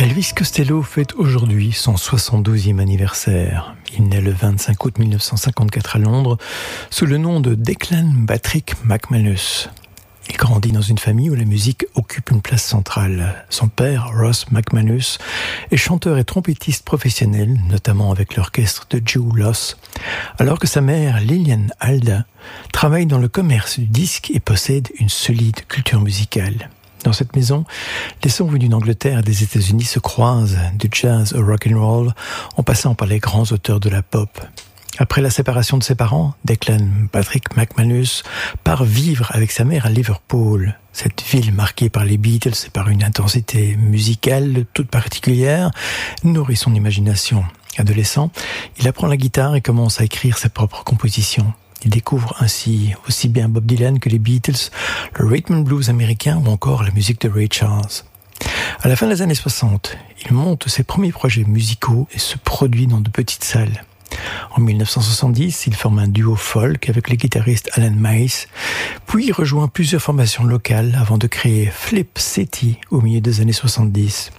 Elvis Costello fête aujourd'hui son 72e anniversaire. Il naît le 25 août 1954 à Londres sous le nom de Declan Patrick McManus. Il grandit dans une famille où la musique occupe une place centrale. Son père, Ross McManus, est chanteur et trompettiste professionnel, notamment avec l'orchestre de Joe Loss, alors que sa mère, Lillian Alda, travaille dans le commerce du disque et possède une solide culture musicale. Dans cette maison, les sons venus d'Angleterre et des États-Unis se croisent, du jazz au rock'n'roll, en passant par les grands auteurs de la pop. Après la séparation de ses parents, Declan Patrick McManus part vivre avec sa mère à Liverpool. Cette ville marquée par les Beatles et par une intensité musicale toute particulière nourrit son imagination. Adolescent, il apprend la guitare et commence à écrire ses propres compositions. Il découvre ainsi aussi bien Bob Dylan que les Beatles, le rhythm and blues américain ou encore la musique de Ray Charles. À la fin des années 60, il monte ses premiers projets musicaux et se produit dans de petites salles. En 1970, il forme un duo folk avec le guitariste Alan Mace, puis il rejoint plusieurs formations locales avant de créer Flip City au milieu des années 70.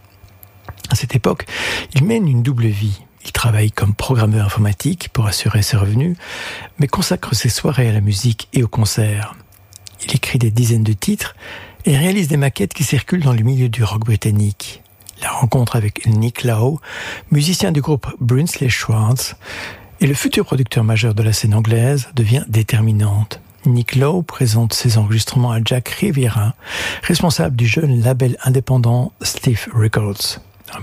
À cette époque, il mène une double vie. Il travaille comme programmeur informatique pour assurer ses revenus, mais consacre ses soirées à la musique et aux concerts. Il écrit des dizaines de titres et réalise des maquettes qui circulent dans le milieu du rock britannique. La rencontre avec Nick Lowe, musicien du groupe Brinsley Schwarz, et le futur producteur majeur de la scène anglaise, devient déterminante. Nick Lowe présente ses enregistrements à Jack Riviera, responsable du jeune label indépendant Stiff Records. En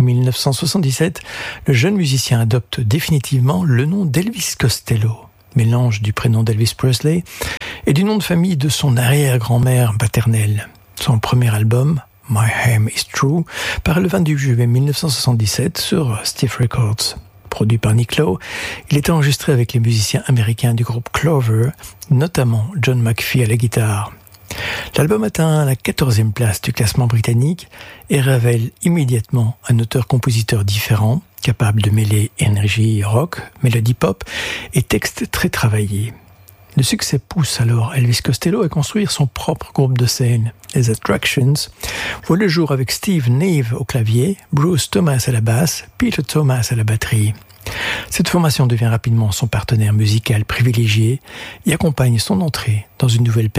1977, le jeune musicien adopte définitivement le nom d'Elvis Costello, mélange du prénom d'Elvis Presley et du nom de famille de son arrière-grand-mère paternelle. Son premier album, My Aim is True, paraît le 22 juillet 1977 sur Stiff Records. Produit par Nick Lowe, il est enregistré avec les musiciens américains du groupe Clover, notamment John McPhee à la guitare. L'album atteint la 14e place du classement britannique et révèle immédiatement un auteur-compositeur différent, capable de mêler énergie rock, mélodie pop et textes très travaillés. Le succès pousse alors Elvis Costello à construire son propre groupe de scène. Les Attractions voient le jour avec Steve Nave au clavier, Bruce Thomas à la basse, Peter Thomas à la batterie. Cette formation devient rapidement son partenaire musical privilégié et accompagne son entrée dans une nouvelle période